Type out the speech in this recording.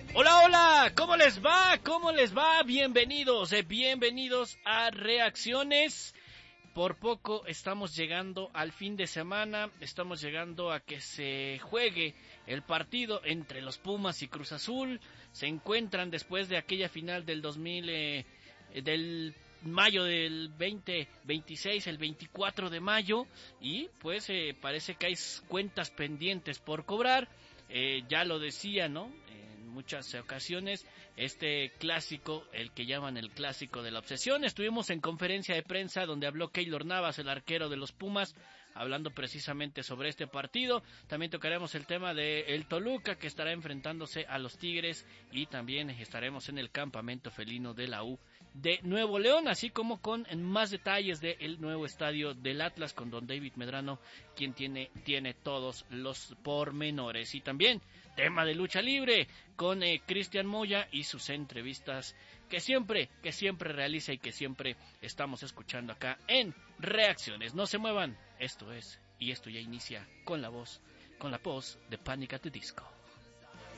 Hola, hola, ¿cómo les va? ¿Cómo les va? Bienvenidos a Reacciones. Por poco estamos llegando al fin de semana, estamos llegando a que se juegue el partido entre los Pumas y Cruz Azul. Se encuentran después de aquella final del del mayo del 2026, el 24 de mayo, y pues parece que hay cuentas pendientes por cobrar. Ya lo decía, ¿no? En muchas ocasiones, este clásico, el que llaman el clásico de la obsesión. Estuvimos en conferencia de prensa donde habló Keylor Navas, el arquero de los Pumas, hablando precisamente sobre este partido. También tocaremos el tema de el Toluca, que estará enfrentándose a los Tigres, y también estaremos en el campamento felino de la U de Nuevo León, así como con más detalles del nuevo estadio del Atlas con don David Medrano, quien tiene todos los pormenores. Y también tema de lucha libre con Cristian Moya y sus entrevistas que siempre realiza y que siempre estamos escuchando acá en Reacciones. No se muevan, esto ya inicia con la voz de Panic! At the Disco.